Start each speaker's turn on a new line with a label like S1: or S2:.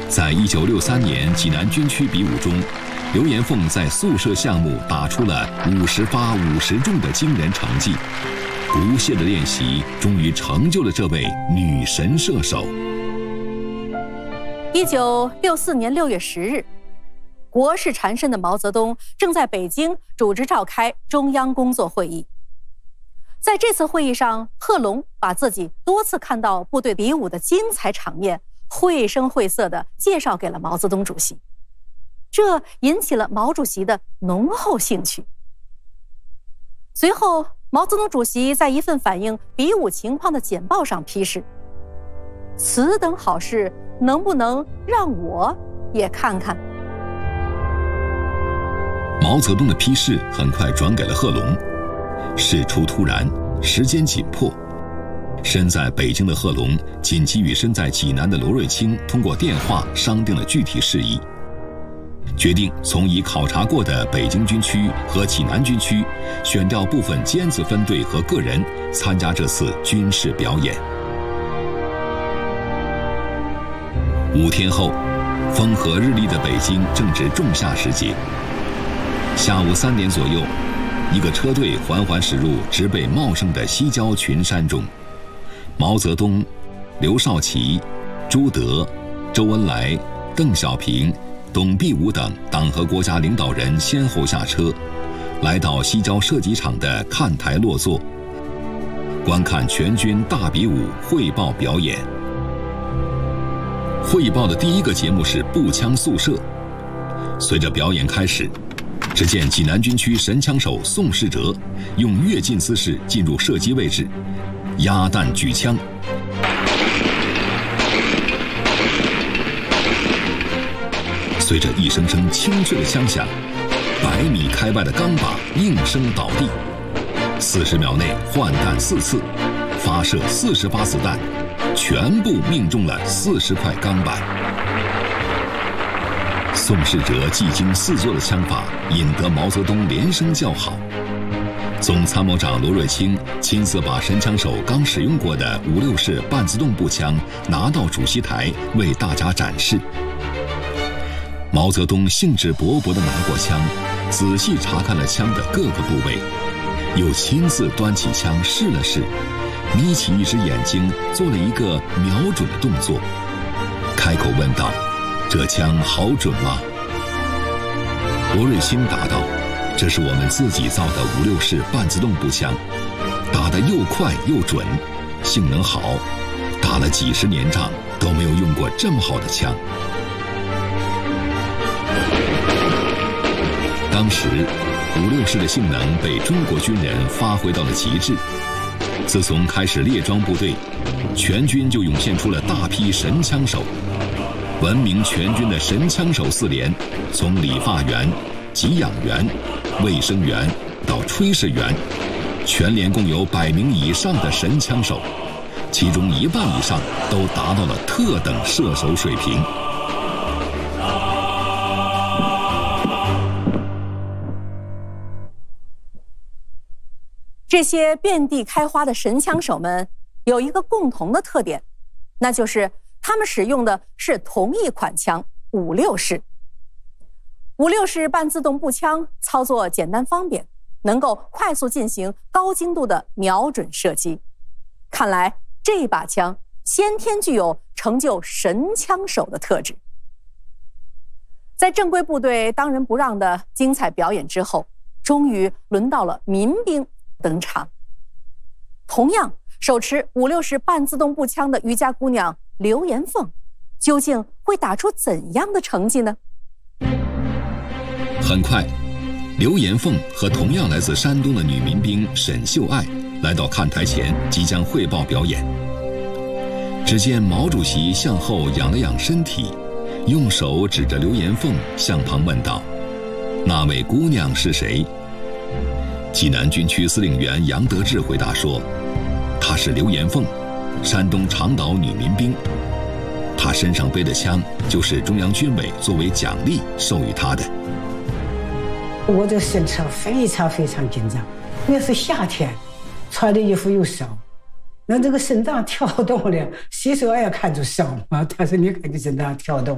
S1: 在1963年济南军区比武中，刘延凤在速射项目打出了50发50中的惊人成绩。不懈的练习终于成就了这位女神射手。
S2: 1964年6月10日，国事缠身的毛泽东正在北京主持召开中央工作会议。在这次会议上，贺龙把自己多次看到部队比武的精彩场面绘声绘色地介绍给了毛泽东主席，这引起了毛主席的浓厚兴趣。随后，毛泽东主席在一份反映比武情况的简报上批示：“此等好事，能不能让我也看看？”
S1: 毛泽东的批示很快转给了贺龙。事出突然，时间紧迫，身在北京的贺龙紧急与身在济南的罗瑞卿通过电话商定了具体事宜，决定从已考察过的北京军区和济南军区选调部分尖子分队和个人参加这次军事表演。5天后，风和日丽的北京正值仲夏时节。下午3点左右，一个车队缓缓驶入植被茂盛的西郊群山中。毛泽东、刘少奇、朱德、周恩来、邓小平、董必武等党和国家领导人先后下车，来到西郊射击场的看台落座，观看全军大比武汇报表演。汇报的第一个节目是步枪速射。随着表演开始，只见济南军区神枪手宋世哲用跃进姿势进入射击位置，压弹举枪。随着一声声清脆的枪响，100米开外的钢靶应声倒地，40秒内换弹4次，发射40发子弹，全部命中了40块钢板。宋世哲技惊四座的枪法引得毛泽东连声叫好。总参谋长罗瑞卿亲自把神枪手刚使用过的56式半自动步枪拿到主席台为大家展示。毛泽东兴致勃勃地拿过枪，仔细查看了枪的各个部位，又亲自端起枪试了试，眯起一只眼睛做了一个瞄准的动作，开口问道：“这枪好准吗？”罗瑞卿答道：“这是我们自己造的56式半自动步枪，打得又快又准，性能好，打了几十年仗都没有用过这么好的枪。”当时56式的性能被中国军人发挥到了极致。自从开始列装部队，全军就涌现出了大批神枪手。闻名全军的神枪手4连，从理发员、给养员、卫生员到炊事员，全连共有100名以上的神枪手，其中1半以上都达到了特等射手水平。
S2: 这些遍地开花的神枪手们有一个共同的特点，那就是他们使用的是同一款枪56式。56式半自动步枪操作简单方便，能够快速进行高精度的瞄准射击。看来这把枪先天具有成就神枪手的特质。在正规部队当仁不让的精彩表演之后，终于轮到了民兵登场。同样手持56式半自动步枪的渔家姑娘刘延凤，究竟会打出怎样的成绩呢？
S1: 很快，刘延凤和同样来自山东的女民兵沈秀爱来到看台前，即将汇报表演。只见毛主席向后仰了仰身体，用手指着刘延凤，向旁问道：“那位姑娘是谁？”济南军区司令员杨得志回答说：“她是刘延凤，山东长岛女民兵。她身上背的枪就是中央军委作为奖励授予她的。”
S3: 我这身上非常紧张，因为是夏天，穿的衣服又少，那这个心脏跳动了，洗手也看出少嘛，但是你看这心脏跳动。